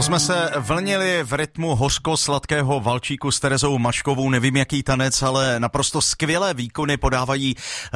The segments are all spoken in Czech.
To jsme se vlnili v rytmu hořko-sladkého valčíku s Terezou Maškovou. Nevím, jaký tanec, ale naprosto skvělé výkony podávají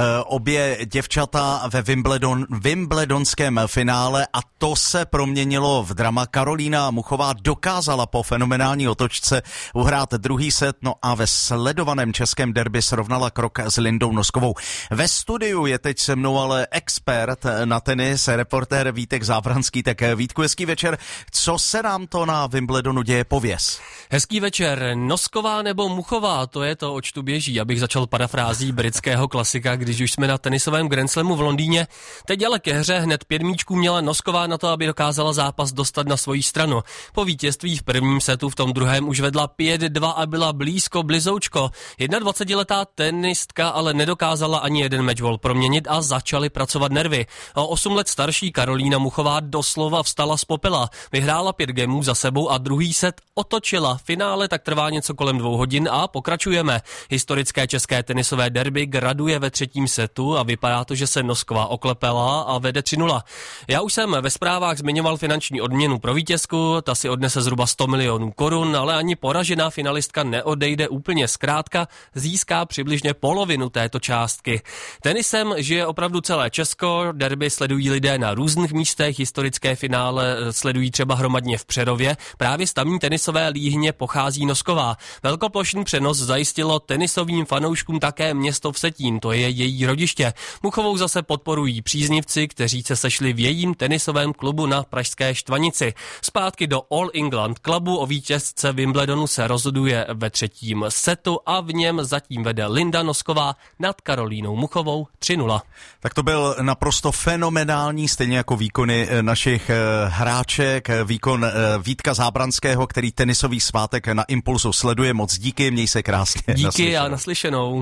obě děvčata ve wimbledonském finále a to se proměnilo v drama. Karolína Muchová dokázala po fenomenální otočce uhrát druhý set, no a ve sledovaném českém derby srovnala krok s Lindou Noskovou. Ve studiu je teď se mnou ale expert na tenis, reportér Vítek Zábranský. Tak Vítku, hezký večer. Co se nám to na Wimbledonu děje, pověz? Hezký večer. Nosková nebo Muchová, to je to, oč tu běží. Abych začal parafrází britského klasika, když už jsme na tenisovém Grand Slamu v Londýně. Teď ale ke hře hned 5 míčků měla Nosková na to, aby dokázala zápas dostat na svoji stranu. Po vítězství v prvním setu v tom druhém už vedla 5-2 a byla blízkoučko. 21letá tenistka ale nedokázala ani jeden matchball proměnit a začaly pracovat nervy. O 8 let starší Karolína Muchová doslova vstala z popela. Vyhrála 5 gemů za sebou a druhý set otočila. Finále tak trvá něco kolem 2 hodin a pokračujeme. Historické české tenisové derby graduje ve třetím setu a vypadá to, že se Nosková oklepela a vede 3-0. Já už jsem ve zprávách zmiňoval finanční odměnu pro vítězku, ta si odnese zhruba 100 milionů korun, ale ani poražená finalistka neodejde úplně zkrátka, získá přibližně polovinu této částky. Tenisem žije opravdu celé Česko, derby sledují lidé na různých místech, historické finále sledují třeba hromadně v Přerově. Právě z tamní tenisové líhně pochází Nosková. Velkoplošný přenos zajistilo tenisovým fanouškům také město Vsetín, to je její rodiště. Muchovou zase podporují příznivci, kteří se sešli v jejím tenisovém klubu na pražské Štvanici. Zpátky do All England klubu o vítězce Wimbledonu se rozhoduje ve třetím setu a v něm zatím vede Linda Nosková nad Karolínou Muchovou 3-0. Tak to byl naprosto fenomenální, stejně jako výkony našich hráček, výkon Vítka Zábranského, který tenisový svátek na Impulsu sleduje. Moc díky, měj se krásně. Díky a naslyšenou.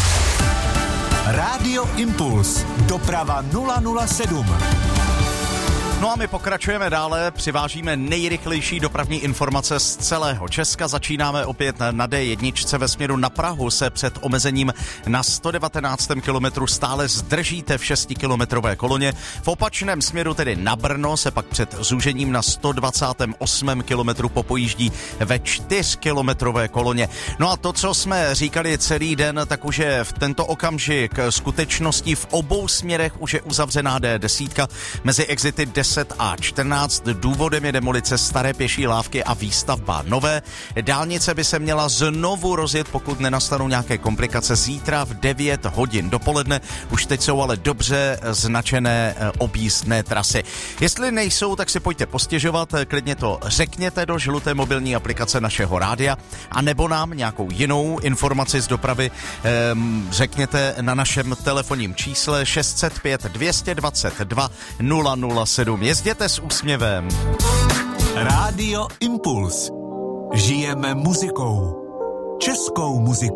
Rádio Impuls, doprava 007. No a my pokračujeme dále, přivážíme nejrychlejší dopravní informace z celého Česka. Začínáme opět na D1 ve směru na Prahu se před omezením na 119. kilometru stále zdržíte v 6kilometrové koloně. V opačném směru, tedy na Brno, se pak před zúžením na 128. kilometru popojíždí ve 4kilometrové koloně. No a to, co jsme říkali celý den, tak už je v tento okamžik skutečností. V obou směrech už je uzavřená D10 mezi exity 10 a 14. Důvodem je demolice staré pěší lávky a výstavba nové. Dálnice by se měla znovu rozjet, pokud nenastanou nějaké komplikace zítra v 9 hodin dopoledne. Už teď jsou ale dobře značené objízdné trasy. Jestli nejsou, tak si pojďte postěžovat, klidně to řekněte do žluté mobilní aplikace našeho rádia, a nebo nám nějakou jinou informaci z dopravy řekněte na našem telefonním čísle 605 222 007. Jezděte s úsměvem. Rádio Impuls. Žijeme muzikou. Českou muzikou.